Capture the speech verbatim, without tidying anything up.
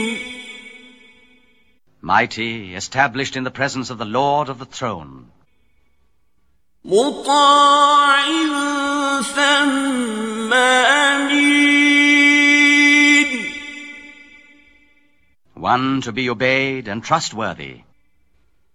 Mighty, established in the presence of the Lord of the throne. مطاع ثم أمين. One to be obeyed and trustworthy.